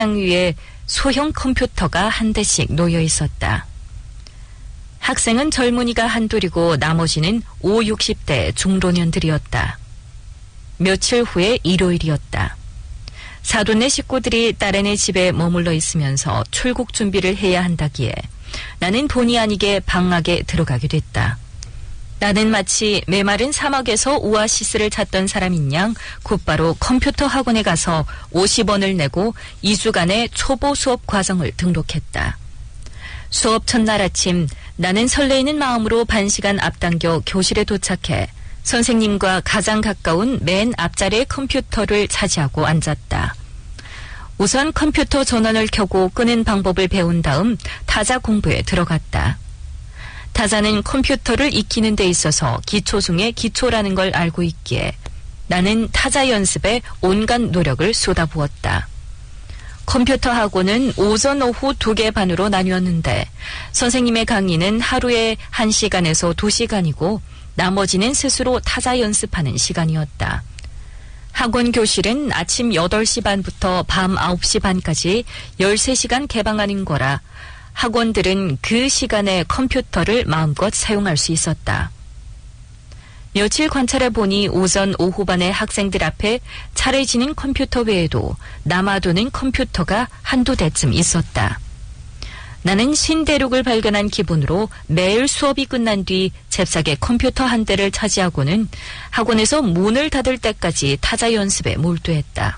위에 소형 컴퓨터가 한 대씩 놓여 있었다. 학생은 젊은이가 한둘이고 나머지는 50, 60대 중소년들이었다. 며칠 후에 일요일이었다. 사돈네 식구들이 딸애네 집에 머물러 있으면서 출국 준비를 해야 한다기에 나는 본의 아니게 방학에 들어가게 됐다. 나는 마치 메마른 사막에서 오아시스를 찾던 사람인 양 곧바로 컴퓨터 학원에 가서 50원을 내고 2주간의 초보 수업 과정을 등록했다. 수업 첫날 아침 나는 설레이는 마음으로 반시간 앞당겨 교실에 도착해 선생님과 가장 가까운 맨 앞자리의 컴퓨터를 차지하고 앉았다. 우선 컴퓨터 전원을 켜고 끄는 방법을 배운 다음 타자 공부에 들어갔다. 타자는 컴퓨터를 익히는 데 있어서 기초 중에 기초라는 걸 알고 있기에 나는 타자 연습에 온갖 노력을 쏟아부었다. 컴퓨터 학원은 오전 오후 2개 반으로 나뉘었는데 선생님의 강의는 하루에 1시간에서 2시간이고 나머지는 스스로 타자 연습하는 시간이었다. 학원 교실은 아침 8시 반부터 밤 9시 반까지 13시간 개방하는 거라 학원들은 그 시간에 컴퓨터를 마음껏 사용할 수 있었다. 며칠 관찰해보니 오전 오후반에 학생들 앞에 차례지는 컴퓨터 외에도 남아도는 컴퓨터가 한두 대쯤 있었다. 나는 신대륙을 발견한 기분으로 매일 수업이 끝난 뒤 잽싸게 컴퓨터 한 대를 차지하고는 학원에서 문을 닫을 때까지 타자 연습에 몰두했다.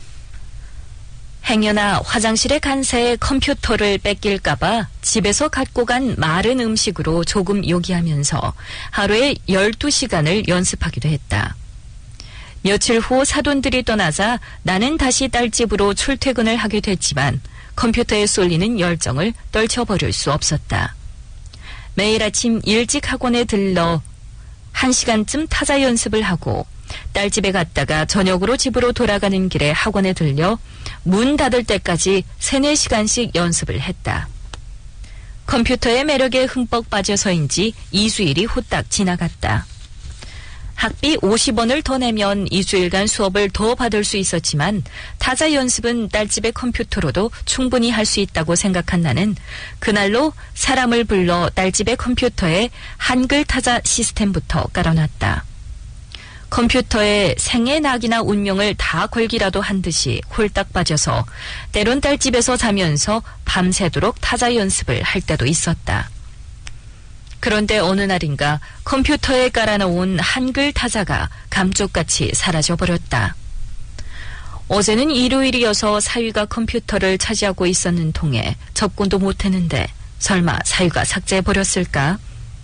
행여나 화장실에 간 새에 컴퓨터를 뺏길까봐 집에서 갖고 간 마른 음식으로 조금 요기하면서 하루에 12시간을 연습하기도 했다. 며칠 후 사돈들이 떠나자 나는 다시 딸집으로 출퇴근을 하게 됐지만 컴퓨터에 쏠리는 열정을 떨쳐버릴 수 없었다. 매일 아침 일찍 학원에 들러 1시간쯤 타자 연습을 하고 딸집에 갔다가 저녁으로 집으로 돌아가는 길에 학원에 들려 문 닫을 때까지 3, 4시간씩 연습을 했다. 컴퓨터의 매력에 흠뻑 빠져서인지 2주일이 후딱 지나갔다. 학비 50원을 더 내면 2주일간 수업을 더 받을 수 있었지만 타자 연습은 딸집의 컴퓨터로도 충분히 할 수 있다고 생각한 나는 그날로 사람을 불러 딸집의 컴퓨터에 한글 타자 시스템부터 깔아놨다. 컴퓨터에 생의 낙이나 운명을 다 걸기라도 한 듯이 홀딱 빠져서 때론 딸집에서 자면서 밤새도록 타자 연습을 할 때도 있었다. 그런데 어느 날인가 컴퓨터에 깔아놓은 한글 타자가 감쪽같이 사라져버렸다. 어제는 일요일이어서 사위가 컴퓨터를 차지하고 있었는 통에 접근도 못했는데 설마 사위가 삭제해버렸을까?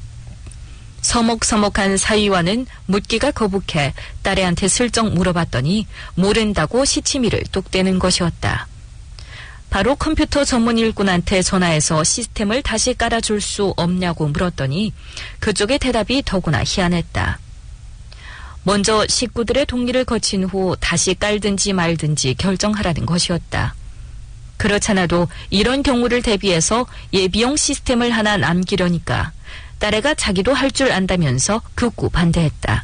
서먹서먹한 사위와는 묻기가 거북해 딸애한테 슬쩍 물어봤더니 모른다고 시치미를 뚝 떼는 것이었다. 바로 컴퓨터 전문 일꾼한테 전화해서 시스템을 다시 깔아줄 수 없냐고 물었더니 그쪽의 대답이 더구나 희한했다. 먼저 식구들의 동의를 거친 후 다시 깔든지 말든지 결정하라는 것이었다. 그렇잖아도 이런 경우를 대비해서 예비용 시스템을 하나 남기려니까 딸애가 자기도 할 줄 안다면서 극구 반대했다.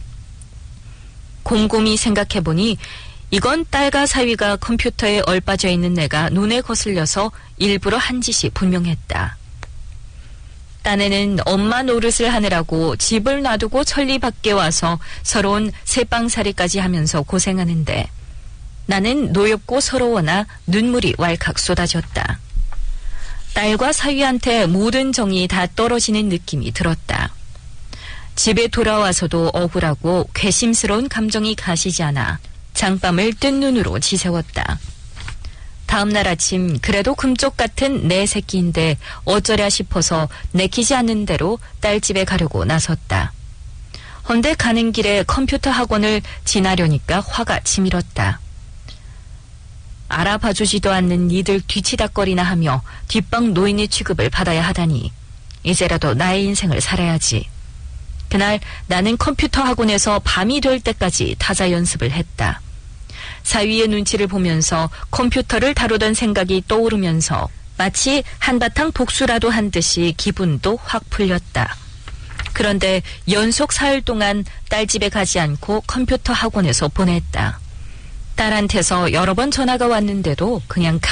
곰곰이 생각해보니 이건 딸과 사위가 컴퓨터에 얼빠져 있는 내가 눈에 거슬려서 일부러 한 짓이 분명했다. 딴에는 엄마 노릇을 하느라고 집을 놔두고 천리 밖에 와서 서러운 새빵살이까지 하면서 고생하는데 나는 노엽고 서러워나 눈물이 왈칵 쏟아졌다. 딸과 사위한테 모든 정이 다 떨어지는 느낌이 들었다. 집에 돌아와서도 억울하고 괘씸스러운 감정이 가시지 않아 장밤을 뜬 눈으로 지새웠다. 다음날 아침 그래도 금쪽 같은 내 새끼인데 어쩌랴 싶어서 내키지 않는 대로 딸집에 가려고 나섰다. 헌데 가는 길에 컴퓨터 학원을 지나려니까 화가 치밀었다. 알아봐주지도 않는 니들 뒤치다거리나 하며 뒷방 노인의 취급을 받아야 하다니 이제라도 나의 인생을 살아야지. 그날 나는 컴퓨터 학원에서 밤이 될 때까지 타자 연습을 했다. 사위의 눈치를 보면서 컴퓨터를 다루던 생각이 떠오르면서 마치 한바탕 복수라도 한 듯이 기분도 확 풀렸다. 그런데 연속 사흘 동안 딸집에 가지 않고 컴퓨터 학원에서 보냈다. 딸한테서 여러 번 전화가 왔는데도 그냥